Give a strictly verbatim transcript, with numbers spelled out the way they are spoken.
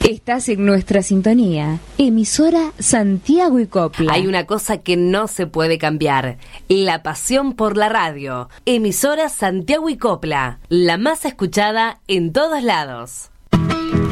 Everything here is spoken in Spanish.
Estás en nuestra sintonía, emisora Santiago y Copla. Hay una cosa que no se puede cambiar, la pasión por la radio. Emisora Santiago y Copla, la más escuchada en todos lados.